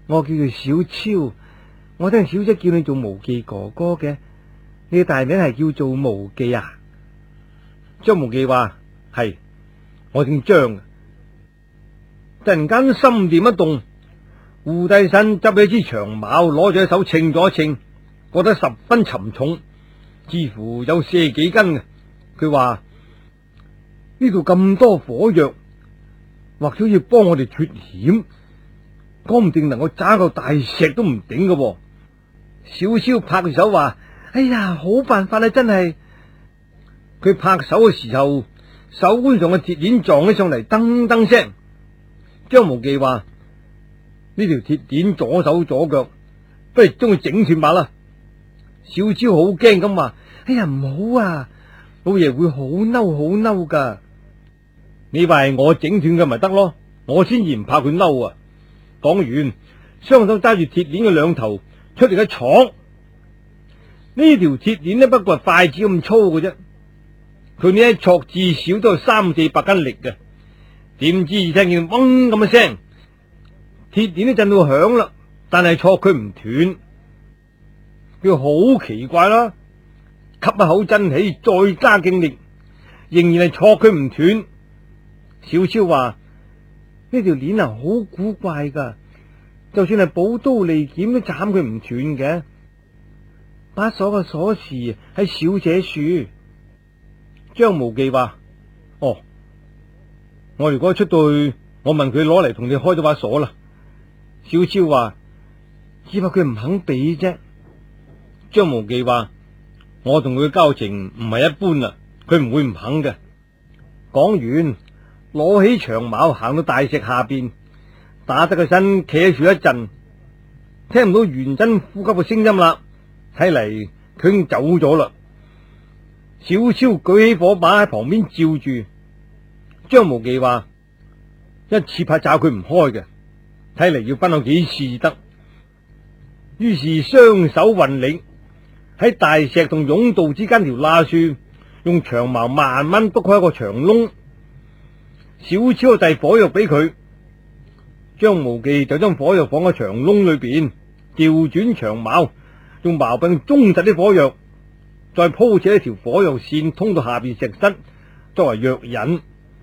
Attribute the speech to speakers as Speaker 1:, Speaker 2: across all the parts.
Speaker 1: 我叫做小超，我聽小姐叫你做無忌哥哥嘅，你嘅大名係叫做無忌啊？
Speaker 2: 張無忌話：係，我姓張。突然間心念一動，護帝身執起支長矛，攞住一手稱咗一稱，覺得十分沉重，似乎有40幾斤嘅。佢話：呢度咁多火藥，或者要幫我哋脫險，講唔定能夠揸個大石都唔頂嘅。小超拍住手話：哎呀，好辦法啦，真係！佢拍手嘅時候，手腕上嘅鐵鏈撞起上嚟，噔噔聲。張無忌話：呢條鐵鏈左手左腳，不如將佢整斷吧啦。小超好驚咁話：哎呀，唔好啊，老爺會好嬲好嬲噶。你話係我整斷嘅咪得咯，我先至唔怕佢嬲啊！講完，雙手揸住鐵鏈嘅兩頭出嚟一闖。呢條鐵鏈呢，不過係筷子咁粗嘅啫，佢呢一戳至少都有300-400斤力嘅。點知聽見嗡咁嘅聲，鐵鏈都震到響啦，但係戳佢唔斷。佢好奇怪啦，吸一口真氣，再加勁力，仍然係戳佢唔斷。小超話：呢條鏈啊，好古怪噶，就算係寶刀利劍都斬佢唔斷嘅。把鎖嘅鎖匙喺小姐處。張無忌話：哦，我如果出到去，我問佢攞嚟同你開咗把鎖啦。小超話：只怕佢唔肯俾啫。張無忌話：我同佢嘅交情唔係一般啦，佢唔會唔肯嘅。講完，攞起長矛行到大石下邊，打得個身企喺樹一陣，聽唔到元真呼吸嘅聲音啦。睇嚟佢已經走咗啦。小超舉起火把喺旁邊照住。張無忌話：一次怕找佢唔開嘅，睇嚟要分我幾次得。於是雙手運力喺大石同甬道之間條罅處，用長矛慢慢篤開一個長窿。小超遞火藥俾佢，張無忌就將火藥放喺長窿裏邊，調轉長矛，用矛柄中實啲火藥，再鋪設一條火藥線通到下邊石室，作為藥引。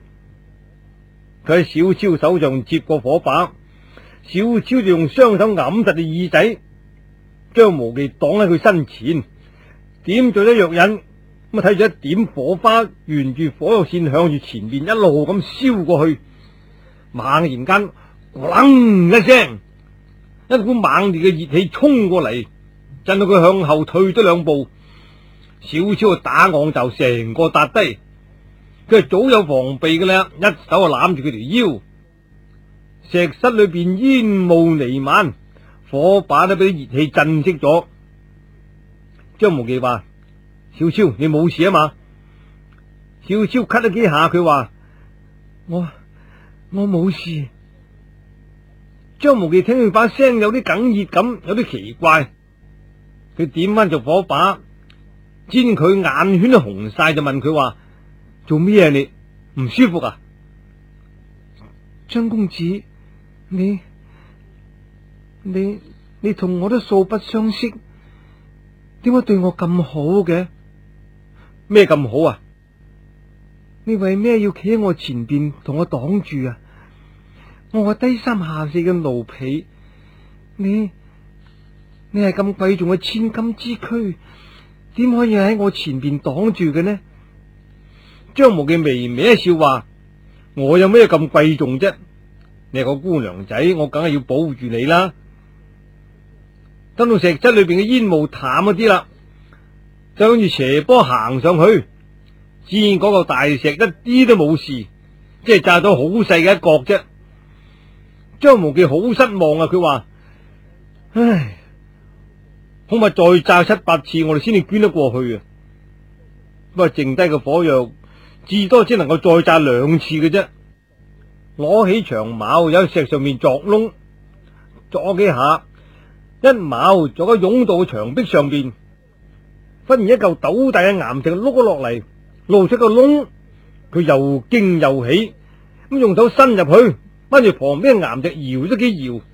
Speaker 2: 佢喺小超手上接過火把，小超就用雙手揞實隻耳仔，張無忌擋喺佢身前，點咗咗藥引，咁睇住一點火花沿住火藥線向住前面一路咁燒過去。猛然間，咣一聲，一股猛烈嘅熱氣衝過嚟，震到佢向後退咗2步。小超打昂就成個笪低，佢係早有防備嘅啦，一手就攬住佢條腰。石室裏邊煙霧彌漫，火把都俾啲熱氣震熄咗。張無忌話：小超，你冇事啊嘛？小超咳咗幾下，佢話：我冇事。張無忌聽佢把聲有啲哽咽咁，有啲奇怪。佢點翻着火把，見佢眼圈都紅晒，就問佢話：做咩啊？你唔舒服啊？
Speaker 1: 張公子，你同我都素不相識，點解對我咁好嘅？
Speaker 2: 咩咁好啊？
Speaker 1: 你為咩要企喺我前邊同我擋住啊？我係低三下四嘅奴婢，你係咁貴重嘅千金之軀，點可以喺我前邊擋住嘅呢？
Speaker 2: 張無忌微微一笑話：我有咩咁貴重啫？你係個姑娘仔，我梗係要保護住你啦。等到石室裏邊嘅煙霧淡咗啲啦，就跟住斜坡行上去，只見嗰個大石一啲都冇事，即係炸咗好細嘅一角啫。張無忌好失望啊！佢話：唉，恐怕再炸7-8次，我哋先至捐得過去啊！不過剩低嘅火藥至多只能夠再炸2次嘅啫。攞起長矛，有石上面鑿窿，鑿幾下，一矛鑿喺甬道嘅牆壁上邊，忽然一嚿斗大嘅岩石碌咗落嚟，露出個窿。佢又驚又喜，咁用手伸入去，掹住旁邊嘅岩石搖咗幾搖，